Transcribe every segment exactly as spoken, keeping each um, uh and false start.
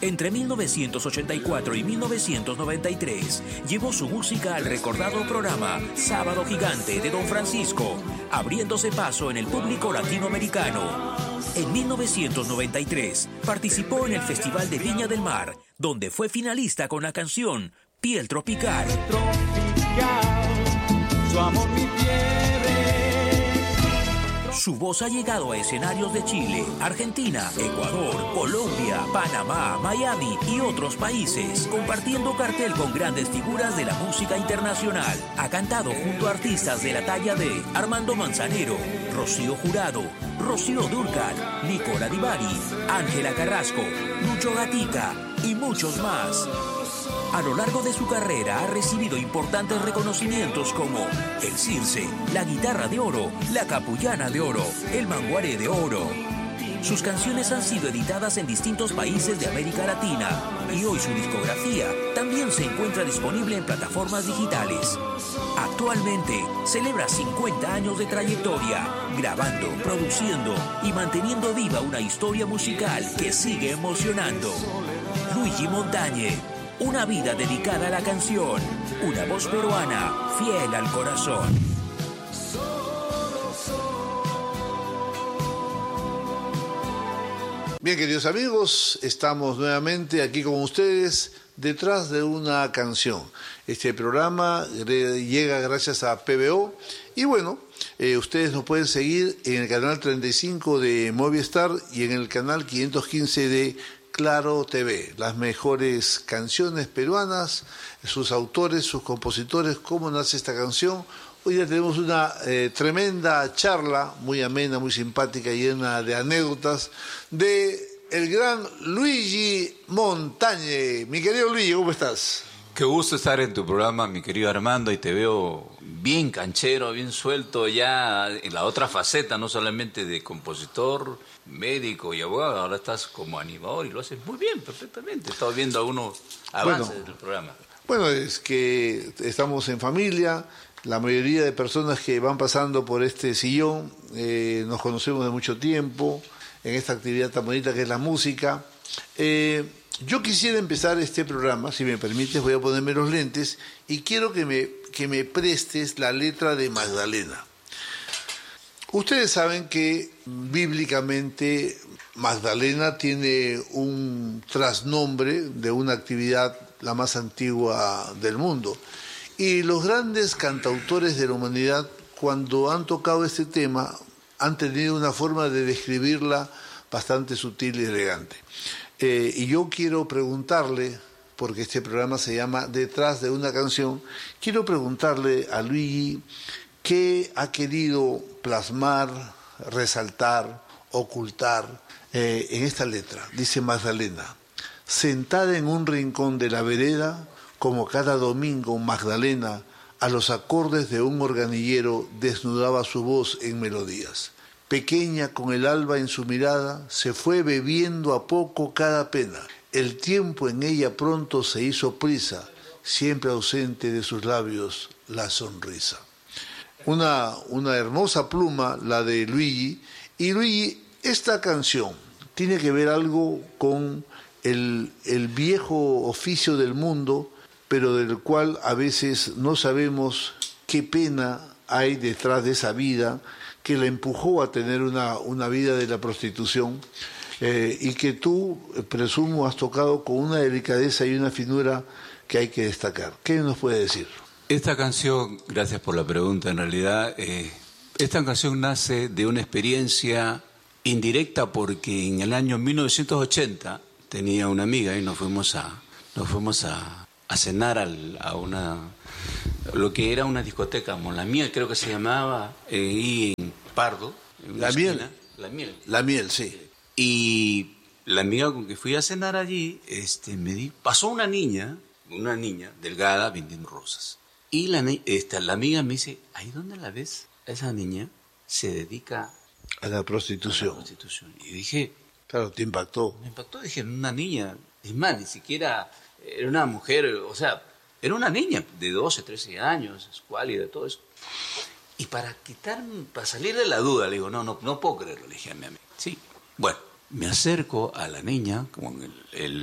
Entre mil novecientos ochenta y cuatro y mil novecientos noventa y tres, llevó su música al recordado programa Sábado Gigante de Don Francisco, abriéndose paso en el público latinoamericano. En mil novecientos noventa y tres, participó en el Festival de Viña del Mar, donde fue finalista con la canción Piel Tropical. Tropical, su amor mi fiebre. Su voz ha llegado a escenarios de Chile, Argentina, Ecuador, Colombia, Panamá, Miami y otros países, compartiendo cartel con grandes figuras de la música internacional. Ha cantado junto a artistas de la talla de Armando Manzanero, Rocío Jurado, Rocío Dúrcal, Nicola Di Bari, Ángela Carrasco, Lucho Gatica y muchos más. A lo largo de su carrera ha recibido importantes reconocimientos como el Circe, la Guitarra de Oro, la Capullana de Oro, el Manguaré de Oro. Sus canciones han sido editadas en distintos países de América Latina y hoy su discografía también se encuentra disponible en plataformas digitales. Actualmente celebra cincuenta años de trayectoria, grabando, produciendo y manteniendo viva una historia musical que sigue emocionando. Luigi Montañe. Una vida dedicada a la canción, una voz peruana fiel al corazón. Bien, queridos amigos, estamos nuevamente aquí con ustedes detrás de una canción. Este programa llega gracias a P B O y bueno, eh, ustedes nos pueden seguir en el canal treinta y cinco de Movistar y en el canal quinientos quince de Claro T V, las mejores canciones peruanas, sus autores, sus compositores, cómo nace esta canción. Hoy ya tenemos una eh, tremenda charla, muy amena, muy simpática, llena de anécdotas, de el gran Luigi Montañe. Mi querido Luigi, ¿cómo estás? Qué gusto estar en tu programa, mi querido Armando, y te veo bien canchero, bien suelto ya en la otra faceta, no solamente de compositor, médico y abogado, ahora estás como animador y lo haces muy bien, perfectamente. He estado viendo algunos avances bueno, del programa. Bueno, es que estamos en familia, la mayoría de personas que van pasando por este sillón eh, nos conocemos de mucho tiempo, en esta actividad tan bonita que es la música. Eh, Yo quisiera empezar este programa, si me permites, voy a ponerme los lentes y quiero que me, que me prestes la letra de Magdalena. Ustedes saben que bíblicamente Magdalena tiene un trasnombre de una actividad la más antigua del mundo. Y los grandes cantautores de la humanidad, cuando han tocado este tema, han tenido una forma de describirla bastante sutil y elegante. Eh, y yo quiero preguntarle, porque este programa se llama Detrás de una canción, quiero preguntarle a Luigi qué ha querido plasmar, resaltar, ocultar eh, en esta letra. Dice Magdalena: sentada en un rincón de la vereda, como cada domingo Magdalena, a los acordes de un organillero desnudaba su voz en melodías. Pequeña con el alba en su mirada, se fue bebiendo a poco cada pena. El tiempo en ella pronto se hizo prisa, siempre ausente de sus labios la sonrisa. Una, una hermosa pluma, la de Luigi. Y Luigi, esta canción tiene que ver algo con el, el viejo oficio del mundo, pero del cual a veces no sabemos qué pena hay detrás de esa vida que la empujó a tener una, una vida de la prostitución eh, y que tú, presumo, has tocado con una delicadeza y una finura que hay que destacar. ¿Qué nos puede decir? Esta canción, gracias por la pregunta, en realidad, eh, esta canción nace de una experiencia indirecta porque en el año mil novecientos ochenta tenía una amiga y nos fuimos a, nos fuimos a, a cenar al, a una... lo que era una discoteca, La Miel creo que se llamaba, eh, y en Pardo. En La esquina, Miel. La Miel. La Miel, sí. Y la amiga con que fui a cenar allí, este, me di, pasó una niña, una niña delgada vendiendo rosas. Y la, esta, la amiga me dice, ¿ahí dónde la ves? Esa niña se dedica a la prostitución. A la prostitución. Y dije... Claro, te impactó. Me impactó, dije, una niña, es más, ni siquiera era una mujer, o sea... Era una niña de doce, trece años, escuálida, todo eso. Y para quitarme, para salir de la duda, le digo, no, no, no puedo creerlo, le dije a mi amiga. Sí. Bueno, me acerco a la niña con el, el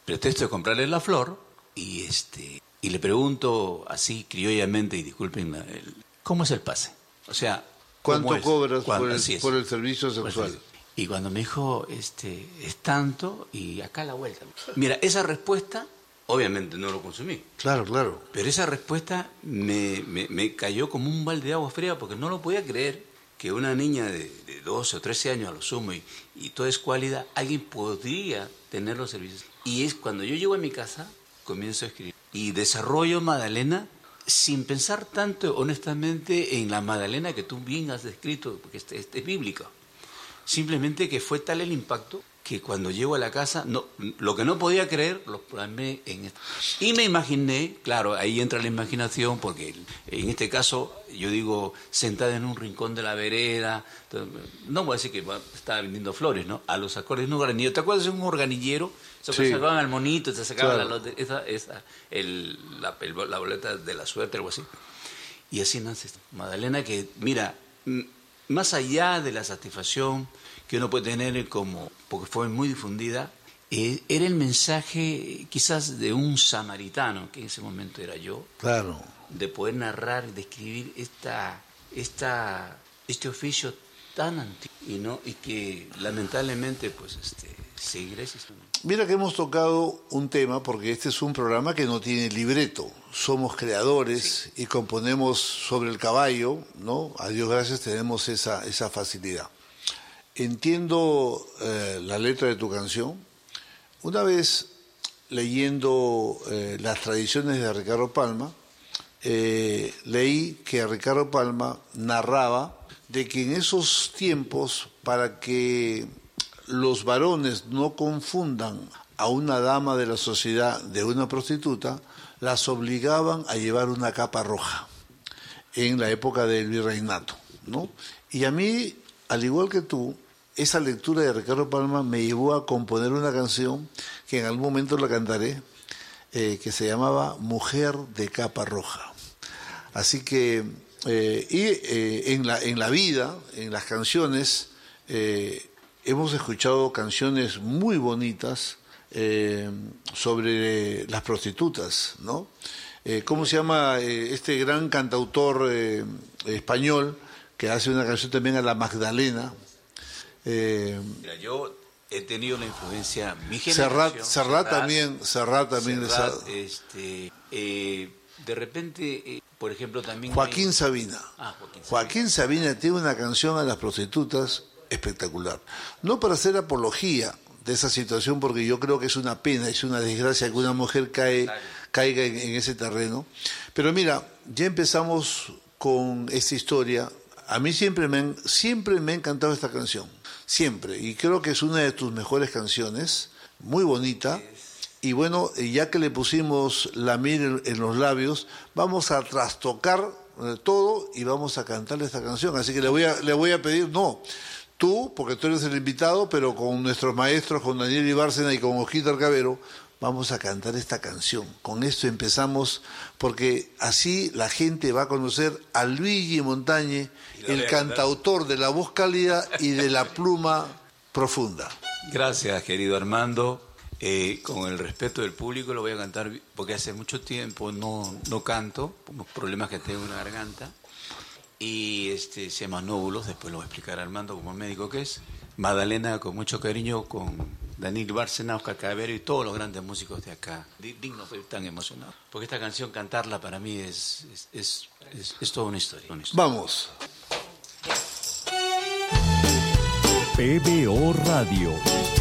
pretexto de comprarle la flor y este y le pregunto así criollamente, y disculpen, el, ¿cómo es el pase? O sea, ¿cuánto es? cobras ¿Cuánto? por, el, por el servicio sexual? Pues, y cuando me dijo, este, es tanto y acá a la vuelta. Mira, esa respuesta, obviamente no lo consumí. Claro, claro. Pero esa respuesta me, me, me cayó como un balde de agua fría porque no lo podía creer que una niña de, de doce o trece años a lo sumo y, y toda escuálida, alguien podría tener los servicios. Y es cuando yo llego a mi casa, comienzo a escribir. Y desarrollo Magdalena sin pensar tanto, honestamente, en la Magdalena que tú bien has descrito, porque este, este es bíblico. Simplemente que fue tal el impacto que cuando llego a la casa, no, lo que no podía creer, lo plasmé en esto. Y me imaginé, claro, ahí entra la imaginación, porque en este caso, yo digo, sentada en un rincón de la vereda, no voy a decir que estaba vendiendo flores, ¿no? A los acordes de un organillero. ¿Te acuerdas de un organillero? Eso que Sí. sacaban al monito, te sacaban Claro. la, lote- esa, esa, el, la, el- la boleta de la suerte, algo así. Y así nace esto. Magdalena que, mira, m- más allá de la satisfacción que uno puede tener como, porque fue muy difundida, eh, era el mensaje quizás de un samaritano, que en ese momento era yo, Claro. de poder narrar y describir esta, esta, este oficio tan antiguo y, no, y que lamentablemente pues este, seguirá existiendo. Mira que hemos tocado un tema, porque este es un programa que no tiene libreto. Somos creadores y componemos sobre el caballo, ¿no? A Dios gracias tenemos esa, esa facilidad. Entiendo eh, la letra de tu canción. Una vez leyendo eh, las tradiciones de Ricardo Palma, eh, leí que Ricardo Palma narraba de que en esos tiempos, para que los varones no confundan a una dama de la sociedad de una prostituta, las obligaban a llevar una capa roja en la época del virreinato, ¿no? Y a mí, al igual que tú, esa lectura de Ricardo Palma me llevó a componer una canción que en algún momento la cantaré, eh, que se llamaba Mujer de Capa Roja. Así que, eh, y eh, en, la, en la vida, en las canciones, eh, hemos escuchado canciones muy bonitas eh, sobre las prostitutas, ¿no? Eh, ¿Cómo se llama eh, este gran cantautor eh, español que hace una canción también a la Magdalena? Eh, Mira, yo he tenido la influencia, mi Serrat, generación, Serrat también, Serrat también. Serrat, esa- este, eh, de repente, eh, por ejemplo, también... Joaquín me- Sabina. Ah, Joaquín Sabina. Joaquín Sabina tiene una canción a las prostitutas espectacular. No para hacer apología de esa situación, porque yo creo que es una pena, es una desgracia que una mujer cae, caiga en, en ese terreno. Pero mira, ya empezamos con esta historia. A mí siempre me, han- siempre me ha encantado esta canción, siempre. Y creo que es una de tus mejores canciones, muy bonita. Y bueno, ya que le pusimos la miel en, en los labios, vamos a trastocar eh, todo y vamos a cantarle esta canción. Así que le voy a, le voy a pedir, no, tú, porque tú eres el invitado, pero con nuestros maestros, con Daniel Ibárcena y con Ojito Arcavero, vamos a cantar esta canción. Con esto empezamos, porque así la gente va a conocer a Luigi Montañe, el cantautor de la voz cálida y de la pluma profunda. Gracias, querido Armando. Eh, con el respeto del público lo voy a cantar porque hace mucho tiempo no, no canto, por unos problemas que tengo en la garganta. Y este, se llama Nóbulos, después lo voy a explicar a Armando como médico que es. Magdalena, con mucho cariño, con Daniel Bárcena, Oscar Cabero y todos los grandes músicos de acá. Digno, estoy tan emocionado. Porque esta canción, cantarla para mí es, es, es, es, es toda una historia. Una historia. Vamos. P B O Radio.